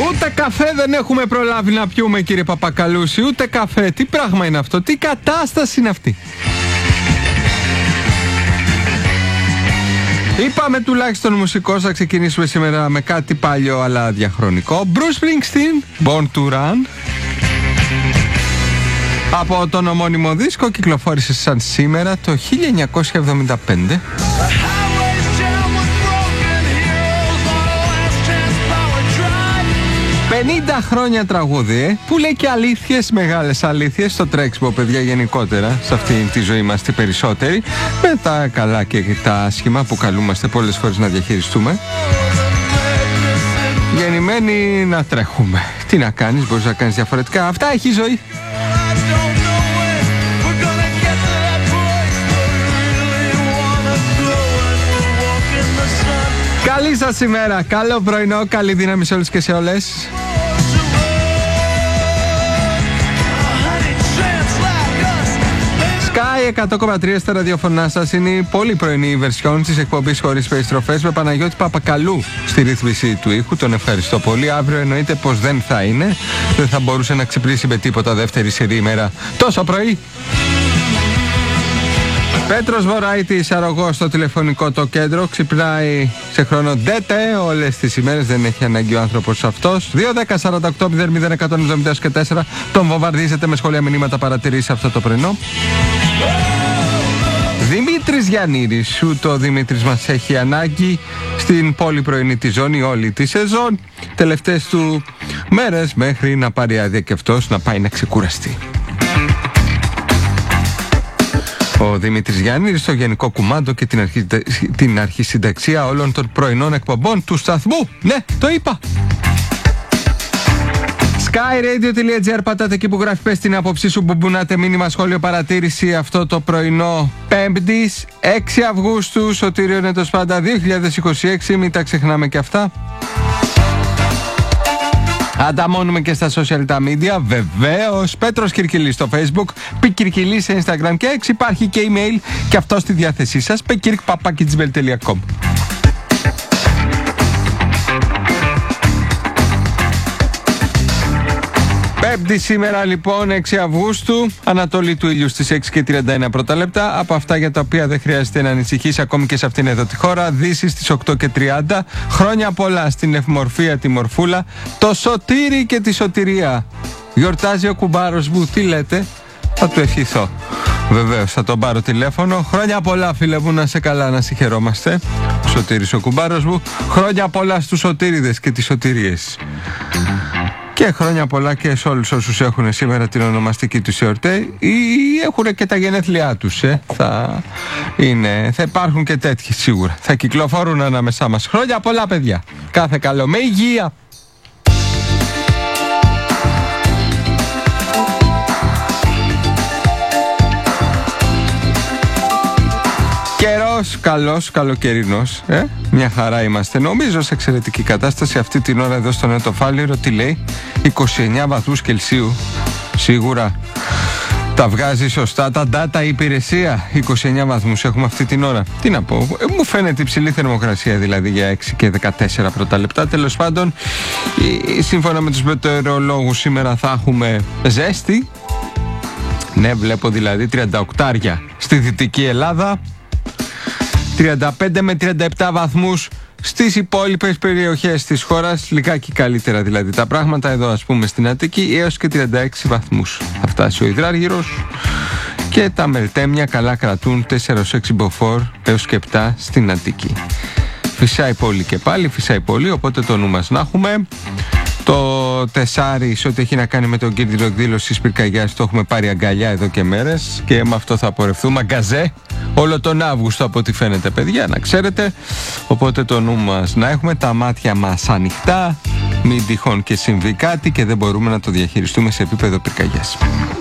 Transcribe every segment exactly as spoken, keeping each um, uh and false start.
Ούτε καφέ δεν έχουμε προλάβει να πιούμε, κύριε Παπακαλούση. Ούτε καφέ. Τι πράγμα είναι αυτό? Τι κατάσταση είναι αυτή? Είπαμε τουλάχιστον μουσικός. Θα ξεκινήσουμε σήμερα με κάτι παλιό αλλά διαχρονικό. Bruce Springsteen, Born to Run. Από τον ομώνυμο δίσκο, κυκλοφόρησε σαν σήμερα το χίλια εννιακόσια εβδομήντα πέντε. πενήντα χρόνια τραγούδι, ε, που λέει και αλήθειες, μεγάλες αλήθειες στο τρέξιμο, παιδιά, γενικότερα σε αυτή τη ζωή είμαστε περισσότεροι, με τα καλά και τα άσχημα που καλούμαστε πολλές φορές να διαχειριστούμε. Γεννημένοι να τρέχουμε. Τι να κάνεις, μπορείς να κάνεις διαφορετικά. Αυτά έχει η ζωή. Καλή σας ημέρα, καλό πρωινό, καλή δύναμη σε όλους και σε όλες. Sky εκατό κόμμα τρία στα ραδιοφωνά σας. Είναι η πολύ πρωινή βερσιόν της εκπομπής Χωρίς Περιστροφές με Παναγιώτη Παπακαλού στη ρύθμιση του ήχου. Τον ευχαριστώ πολύ. Αύριο εννοείται πως δεν θα είναι. Δεν θα μπορούσε να ξυπνήσει με τίποτα δεύτερη σειρή ημέρα τόσο πρωί. Πέτρος Βορραϊτής, αρρωγός στο τηλεφωνικό το κέντρο. Ξυπνάει σε χρόνο ντέτε όλες τις ημέρες. Δεν έχει ανάγκη ο άνθρωπος αυτός. δύο δέκα σαράντα οκτώ μηδέν μηδέν εκατόν εβδομήντα και τέσσερα. Τον βομβαρδίζετε με σχόλια, μηνύματα, παρατηρήσεις αυτό το πρωινό. Δημήτρης Γιαννήρης, ούτε ο Δημήτρης μας έχει ανάγκη στην πόλη πρωινή τη ζώνη όλη τη σεζόν. Τελευταίες του μέρες μέχρι να πάρει άδεια και αυτός να πάει να ξεκουραστεί. Ο Δημήτρης Γιάννης στο Γενικό Κουμάντο και την, αρχι... την αρχισυνταξία όλων των πρωινών εκπομπών του σταθμού. Ναι, το είπα. skyradio.gr, πατάτε εκεί που γράφει πες την άποψή σου, μπουμπουνάτε, μήνυμα, σχόλιο, παρατήρηση αυτό το πρωινό Πέμπτης έξι Αυγούστου. Σωτήριο είναι το Σπάντα δύο χιλιάδες είκοσι έξι, μην τα ξεχνάμε και αυτά. Ανταμώνουμε και στα social τα media, βεβαίως. Πέτρος Κυρκυλής στο Facebook, Πικυρκυλής σε Instagram και έξι. Υπάρχει και email και αυτό στη διάθεσή σας, πεκύρκ παπάκι τζιμέλ τελεία κομ. Πέμπτη σήμερα λοιπόν, έξι Αυγούστου, ανατολή του ήλιου στις έξι και τριάντα ένα πρώτα λεπτά. Από αυτά για τα οποία δεν χρειάζεται να ανησυχείς ακόμη και σε αυτήν εδώ τη χώρα. Δύση στις οκτώ και τριάντα. Χρόνια πολλά στην ευμορφία τη μορφούλα, το σωτήρι και τη σωτηρία. Γιορτάζει ο κουμπάρος μου, τι λέτε? Θα του ευχηθώ. Βεβαίως θα τον πάρω τηλέφωνο. Χρόνια πολλά, φίλε μου, να σε καλά, να συγχαιρόμαστε. Σωτήρης ο κουμπάρος μου. Χρόνια πολλά στους σωτήριδες και τις σωτηρίες. Και χρόνια πολλά και σε όλους όσους έχουν σήμερα την ονομαστική τους εορτή ή έχουν και τα γενέθλιά τους. Ε. Θα, είναι, θα υπάρχουν και τέτοιοι σίγουρα. Θα κυκλοφορούν ανάμεσά μας. Χρόνια πολλά, παιδιά. Κάθε καλό. Με υγεία. Καιρός καλός, καλοκαιρινός, ε? Μια χαρά είμαστε. Νομίζω σε εξαιρετική κατάσταση αυτή την ώρα εδώ στο Νεοτοφάλιρο. Τι λέει? είκοσι εννιά βαθμούς Κελσίου. Σίγουρα τα βγάζει σωστά τα data η υπηρεσία. είκοσι εννιά βαθμούς έχουμε αυτή την ώρα. Τι να πω, ε, μου φαίνεται υψηλή θερμοκρασία δηλαδή για έξι και δεκατέσσερα πρώτα λεπτά. Τέλος πάντων, ε, σύμφωνα με τους μετεωρολόγους σήμερα θα έχουμε ζέστη. Ναι, βλέπω δηλαδή τριάντα οκτώ στη Δυτική Ελλάδα, τριάντα πέντε με τριάντα επτά βαθμούς στις υπόλοιπες περιοχές της χώρας. Λιγάκι καλύτερα δηλαδή τα πράγματα εδώ, ας πούμε στην Αττική, έως και τριάντα έξι βαθμούς θα φτάσει ο Ιδράργυρος. Και τα μελτέμια καλά κρατούν τέσσερα έξι μποφόρ έως και επτά στην Αττική. Φυσάει πολύ και πάλι, φυσάει πολύ, οπότε το νου μας να έχουμε. Το τεσάρι σε ό,τι έχει να κάνει με τον κίνδυνο εκδήλωσης πυρκαγιάς το έχουμε πάρει αγκαλιά εδώ και μέρες και με αυτό θα πορευτούμε αγκαζέ όλο τον Αύγουστο από ό,τι φαίνεται, παιδιά, να ξέρετε. Οπότε το νου μας να έχουμε, τα μάτια μας ανοιχτά, μην τυχόν και συμβεί κάτι και δεν μπορούμε να το διαχειριστούμε σε επίπεδο πυρκαγιάς.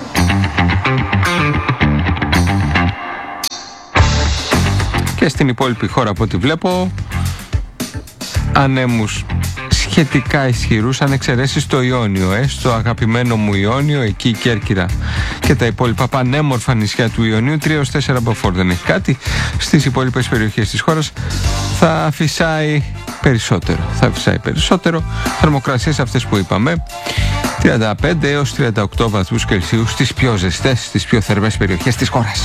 Και στην υπόλοιπη χώρα από ό,τι βλέπω ανέμους σχετικά ισχυρούς, αν εξαιρέσεις το Ιόνιο, ε, στο αγαπημένο μου Ιόνιο, εκεί η Κέρκυρα και τα υπόλοιπα πανέμορφα νησιά του Ιωνίου, τρία έως τέσσερα μποφόρ δεν έχει κάτι. Στις υπόλοιπες περιοχές της χώρας θα φυσάει περισσότερο. Θα φυσάει περισσότερο. Θερμοκρασίες αυτές που είπαμε, τριάντα πέντε έως τριάντα οκτώ βαθμούς Κελσίου στις πιο ζεστές, στις πιο θερμές περιοχές της χώρας.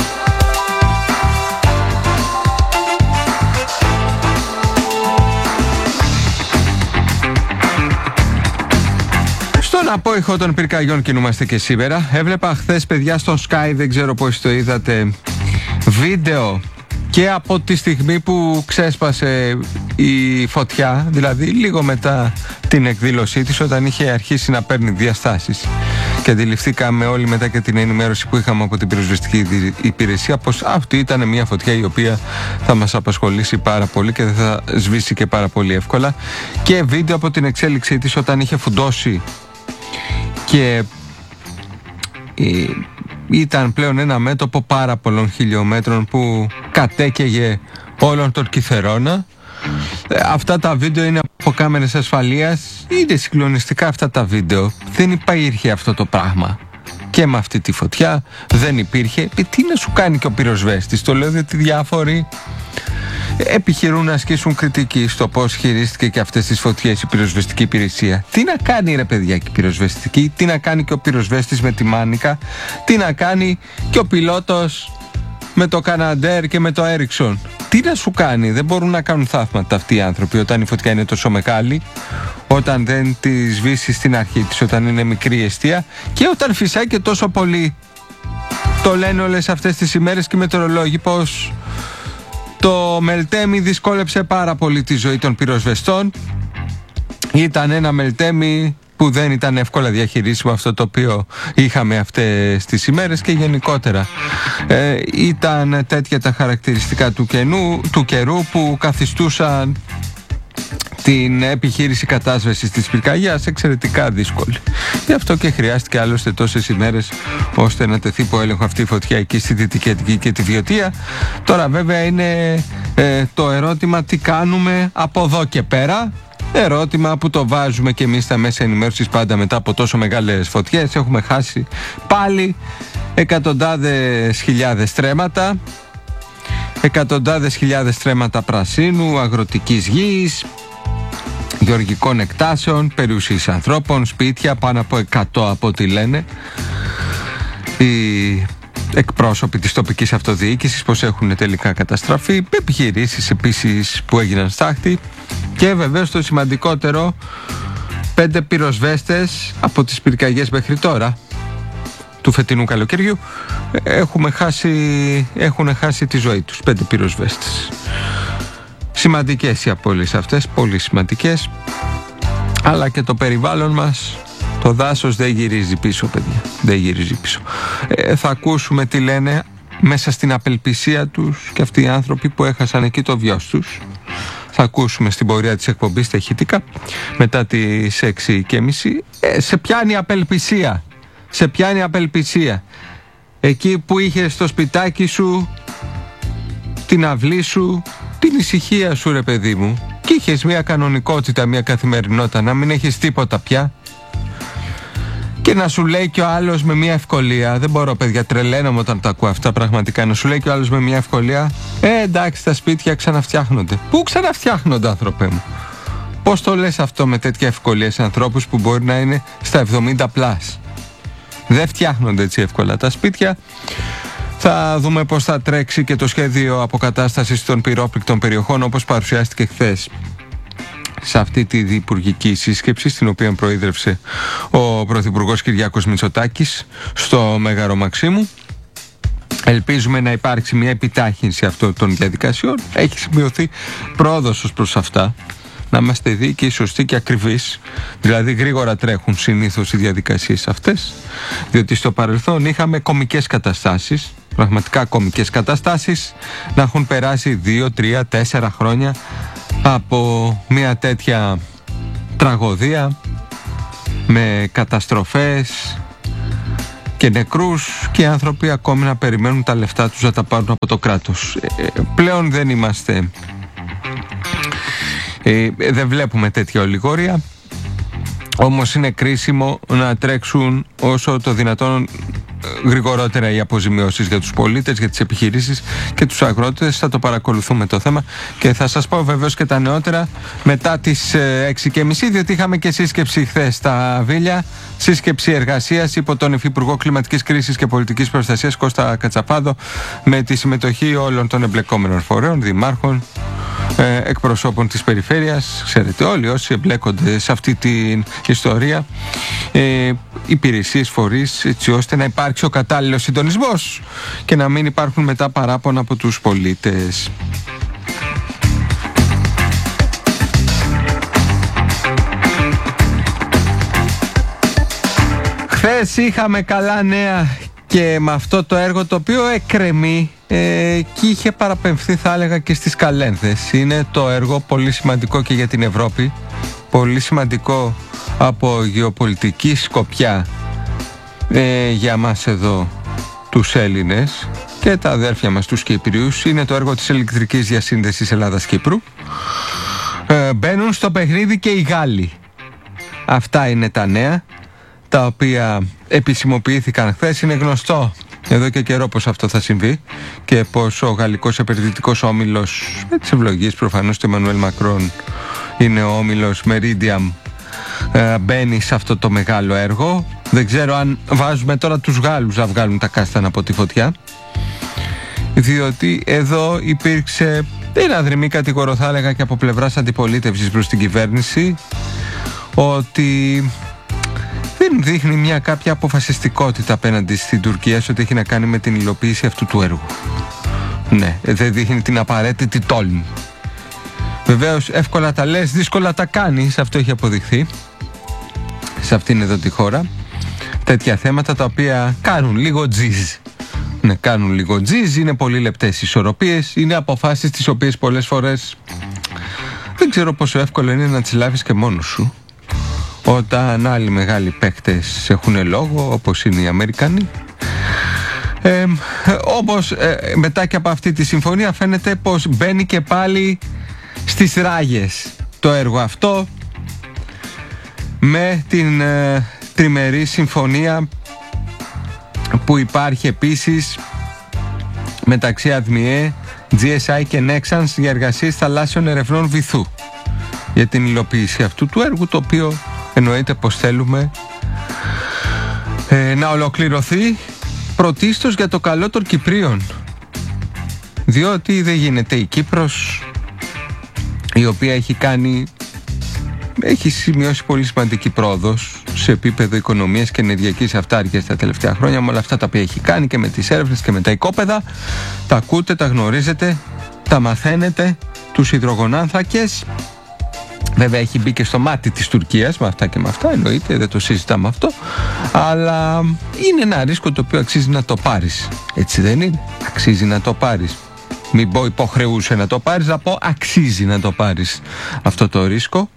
Στον απόϊχο των πυρκαγιών κινούμαστε και σήμερα. Έβλεπα χθες, παιδιά, στον Sky, δεν ξέρω πώς το είδατε, βίντεο και από τη στιγμή που ξέσπασε η φωτιά, δηλαδή λίγο μετά την εκδήλωσή της, όταν είχε αρχίσει να παίρνει διαστάσεις. Και αντιληφθήκαμε όλοι μετά και την ενημέρωση που είχαμε από την πυροσβεστική υπηρεσία πως αυτή ήταν μια φωτιά η οποία θα μας απασχολήσει πάρα πολύ και δεν θα σβήσει και πάρα πολύ εύκολα. Και βίντεο από την εξέλιξή της όταν είχε φουντώσει και ήταν πλέον ένα μέτωπο πάρα πολλών χιλιόμετρων που κατέκαιγε όλον τον Κιθερώνα. Αυτά τα βίντεο είναι από κάμερες ασφαλείας. Είναι συγκλονιστικά αυτά τα βίντεο. Δεν υπήρχε αυτό το πράγμα. Και με αυτή τη φωτιά δεν υπήρχε. Τι να σου κάνει και ο πυροσβέστης? Το λέω γιατί διάφοροι επιχειρούν να ασκήσουν κριτική στο πώς χειρίστηκε και αυτές τις φωτιές η πυροσβεστική υπηρεσία. Τι να κάνει, ρε παιδιά, και η πυροσβεστική? Τι να κάνει και ο πυροσβέστης με τη μάνικα? Τι να κάνει και ο πιλότος με το Καναντέρ και με το Έριξον? Τι να σου κάνει? Δεν μπορούν να κάνουν θαύματα αυτοί οι άνθρωποι όταν η φωτιά είναι τόσο μεγάλη, όταν δεν τη σβήσει στην αρχή της, όταν είναι μικρή εστία και όταν φυσάει και τόσο πολύ. Το λένε όλες αυτές τις ημέρες και οι μετεωρολόγοι πως το Μελτέμι δυσκόλεψε πάρα πολύ τη ζωή των πυροσβεστών. Ήταν ένα Μελτέμι που δεν ήταν εύκολα διαχειρίσιμο, αυτό το οποίο είχαμε αυτές τις ημέρες και γενικότερα. Ε, ήταν τέτοια τα χαρακτηριστικά του, καινού, του καιρού που καθιστούσαν την επιχείρηση κατάσβεσης της πυρκαγιάς εξαιρετικά δύσκολη. Γι' αυτό και χρειάστηκε άλλωστε τόσες ημέρες ώστε να τεθεί υπό έλεγχο αυτή η φωτιά εκεί στη Δυτική Αττική και τη Βιωτία. Τώρα βέβαια είναι ε, το ερώτημα τι κάνουμε από εδώ και πέρα. Ερώτημα που το βάζουμε και εμείς στα μέσα ενημέρωσης πάντα μετά από τόσο μεγάλες φωτιές. Έχουμε χάσει πάλι εκατοντάδες χιλιάδες στρέμματα, εκατοντάδες χιλιάδες στρέμματα πρασίνου, αγροτικής γης, γεωργικών εκτάσεων, περιουσίες ανθρώπων, σπίτια, πάνω από εκατό από ό,τι λένε οι εκπρόσωποι της τοπικής αυτοδιοίκησης, πως έχουν τελικά καταστραφεί, επιχειρήσεις επίσης που έγιναν στάχτη και βεβαίως το σημαντικότερο, πέντε πυροσβέστες από τις πυρκαγιές μέχρι τώρα του φετινού καλοκαιριού έχουμε χάσει, έχουν χάσει τη ζωή τους. Πέντε πυροσβέστες. Σημαντικές οι απώλειες αυτές, πολύ σημαντικές, αλλά και το περιβάλλον μας, το δάσος δεν γυρίζει πίσω, παιδιά, δεν γυρίζει πίσω. Ε, θα ακούσουμε τι λένε μέσα στην απελπισία τους και αυτοί οι άνθρωποι που έχασαν εκεί το βιός τους. Θα ακούσουμε στην πορεία της εκπομπής τα ηχητικά μετά τις έξι και μισή. Ε, σε πιάνει απελπισία, σε πιάνει απελπισία. Εκεί που είχες στο σπιτάκι σου την αυλή σου, την ησυχία σου, ρε παιδί μου, και είχες μια κανονικότητα, μια καθημερινότητα, να μην έχεις τίποτα πια και να σου λέει και ο άλλος με μια ευκολία, δεν μπορώ, παιδιά, τρελαίνομαι όταν τα ακούω αυτά πραγματικά, να σου λέει και ο άλλος με μια ευκολία, ε εντάξει, τα σπίτια ξαναφτιάχνονται. Πού ξαναφτιάχνονται, άνθρωπε μου? Πώς το λες αυτό με τέτοια ευκολία σε ανθρώπους που μπορεί να είναι στα εβδομήντα πλάς? Δεν φτιάχνονται έτσι εύκολα τα σπίτια. Θα δούμε πώς θα τρέξει και το σχέδιο αποκατάστασης των πυρόπληκτων περιοχών, όπως παρουσιάστηκε χθες σε αυτή τη διυπουργική σύσκεψη, στην οποία προείδρευσε ο Πρωθυπουργός Κυριάκος Μητσοτάκης στο Μέγαρο Μαξίμου. Ελπίζουμε να υπάρξει μια επιτάχυνση αυτών των διαδικασιών. Έχει σημειωθεί πρόοδος ως προς αυτά. Να είμαστε δίκαιοι, σωστοί και ακριβείς. Δηλαδή γρήγορα τρέχουν συνήθως οι διαδικασίες αυτές, διότι στο παρελθόν είχαμε κωμικές καταστάσεις, πραγματικά κωμικές καταστάσεις, να έχουν περάσει δύο, τρία, τέσσερα χρόνια από μια τέτοια τραγωδία με καταστροφές και νεκρούς και οι άνθρωποι ακόμη να περιμένουν τα λεφτά τους να τα πάρουν από το κράτος. Ε, πλέον δεν είμαστε... Ε, δεν βλέπουμε τέτοια ολιγόρια, όμως είναι κρίσιμο να τρέξουν όσο το δυνατόν γρηγορότερα οι αποζημιώσεις για τους πολίτες, για τις επιχειρήσεις και τους αγρότες. Θα το παρακολουθούμε το θέμα και θα σας πω βεβαίως και τα νεότερα μετά τις έξι και μισή, διότι είχαμε και σύσκεψη χθες στα Βίλια, σύσκεψη εργασίας υπό τον Υφυπουργό Κλιματικής Κρίσης και Πολιτικής Προστασίας Κώστα Κατσαπάδο, με τη συμμετοχή όλων των εμπλεκόμενων φορέων, δημάρχων, ε, εκπροσώπων της περιφέρειας. Ξέρετε όλοι όσοι εμπλέκονται σε αυτή την ιστορία, ε, υπηρεσίες, φορείς, έτσι ώστε να υπάρξει ο κατάλληλος συντονισμός και να μην υπάρχουν μετά παράπονα από τους πολίτες. Χθες είχαμε καλά νέα και με αυτό το έργο το οποίο εκκρεμεί ε, και είχε παραπεμφθεί, θα έλεγα, και στις καλένθες. Είναι το έργο πολύ σημαντικό και για την Ευρώπη, πολύ σημαντικό από γεωπολιτική σκοπιά ε, για μας εδώ τους Έλληνες και τα αδέρφια μας τους Κύπριους. Είναι το έργο της ηλεκτρικής διασύνδεσης Ελλάδας-Κύπρου. ε, Μπαίνουν στο παιχνίδι και οι Γάλλοι. Αυτά είναι τα νέα τα οποία επισημοποιήθηκαν χθες. Είναι γνωστό εδώ και καιρό πως αυτό θα συμβεί και πως ο γαλλικός επενδυτικός όμιλος, με τις ευλογίες προφανώς του Εμμανουέλ Μακρόν, είναι ο όμιλος Meridiam, ε, μπαίνει σε αυτό το μεγάλο έργο. Δεν ξέρω αν βάζουμε τώρα τους Γάλλους να βγάλουν τα κάστανα από τη φωτιά, διότι εδώ υπήρξε ένα δρυμή κατηγορώ, θα έλεγα, και από πλευράς αντιπολίτευσης προς την κυβέρνηση, ότι δεν δείχνει μια κάποια αποφασιστικότητα απέναντι στην Τουρκία σε ό,τι έχει να κάνει με την υλοποίηση αυτού του έργου. Ναι, δεν δείχνει την απαραίτητη τόλμη. Βεβαίως εύκολα τα λες, δύσκολα τα κάνεις. Αυτό έχει αποδειχθεί σε αυτήν εδώ τη χώρα. Τέτοια θέματα τα οποία κάνουν λίγο τζιζ. Ναι, κάνουν λίγο τζιζ, είναι πολύ λεπτές ισορροπίες, είναι αποφάσεις τις οποίες πολλές φορές δεν ξέρω πόσο εύκολο είναι να τις λάβεις και μόνος σου, όταν άλλοι μεγάλοι παίκτες έχουν λόγο, όπως είναι οι Αμερικανοί. Ε, όμως ε, μετά και από αυτή τη συμφωνία φαίνεται πως μπαίνει και πάλι στις ράγες το έργο αυτό, με την ε, τριμερή συμφωνία που υπάρχει επίσης μεταξύ ΑΔΜΙΕ, τζι ες άι και Nexans για εργασίες θαλάσσιων ερευνών βυθού για την υλοποίηση αυτού του έργου, το οποίο εννοείται πως θέλουμε ε, να ολοκληρωθεί πρωτίστως για το καλό των Κυπρίων, διότι δεν γίνεται η Κύπρος, η οποία έχει κάνει έχει σημειώσει πολύ σημαντική πρόοδος σε επίπεδο οικονομίας και ενεργειακής αυτάρκειας τα τελευταία χρόνια, με όλα αυτά τα οποία έχει κάνει και με τις έρευνες και με τα οικόπεδα. Τα ακούτε, τα γνωρίζετε, τα μαθαίνετε, τους υδρογονάνθρακες. Βέβαια έχει μπει και στο μάτι της Τουρκίας με αυτά και με αυτά, εννοείται, δεν το συζητάμε αυτό, αλλά είναι ένα ρίσκο το οποίο αξίζει να το πάρεις, έτσι δεν είναι? Αξίζει να το πάρεις. Μην πω υποχρεούσε να το πάρεις, να πω αξίζει να το πάρεις αυτό το ρίσκο.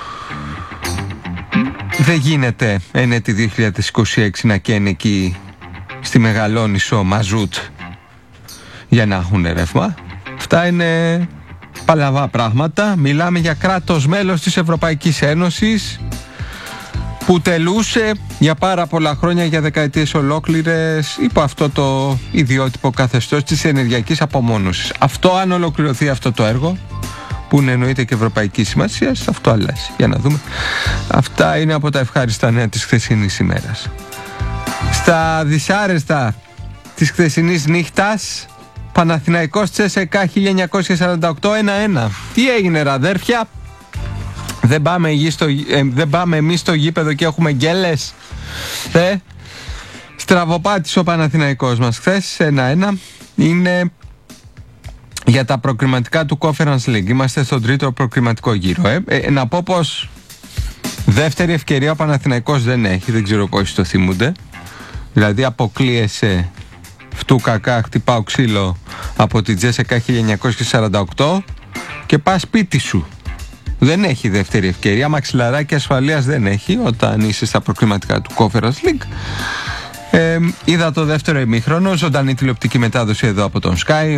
Δεν γίνεται εν έτη δύο χιλιάδες είκοσι έξι να καίνε εκεί στη Μεγαλόνισσο μαζούτ για να έχουν ρεύμα. Αυτά είναι παλαβά πράγματα. Μιλάμε για κράτος μέλος της Ευρωπαϊκής Ένωσης που τελούσε για πάρα πολλά χρόνια, για δεκαετίες ολόκληρες, υπό αυτό το ιδιότυπο καθεστώς της ενεργειακής απομόνωσης. Αυτό, αν ολοκληρωθεί αυτό το έργο, που είναι εννοείται και ευρωπαϊκή σημασία, αυτό αλλάζει. Για να δούμε. Αυτά είναι από τα ευχάριστα νέα της χθεσινής ημέρας. Στα δυσάρεστα της χθεσινής νύχτας, Παναθηναϊκός Τσέσεκα χίλια εννιακόσια σαράντα οκτώ ένα ένα. Τι έγινε ρε αδέρφια? Δεν πάμε, στο, ε, δεν πάμε εμείς στο γήπεδο και έχουμε γκέλες? Ε, στραβοπάτησε ο Παναθηναϊκός μας χθες ένα ένα. Είναι για τα προκριματικά του Conference League. Είμαστε στον τρίτο προκριματικό γύρο. Ε. Ε, να πω πως δεύτερη ευκαιρία ο Παναθηναϊκός δεν έχει. Δεν ξέρω πόσοι το θυμούνται. Δηλαδή αποκλείεσαι φτού κακά, χτυπάω ξύλο από την Τσέσεκα χίλια εννιακόσια σαράντα οκτώ και πας σπίτι σου. Δεν έχει δεύτερη ευκαιρία. Μαξιλαράκι ασφαλείας δεν έχει όταν είσαι στα προκριματικά του Conference League. Ε, είδα το δεύτερο ημίχρονο, ζωντανή τηλεοπτική μετάδοση εδώ από τον Sky.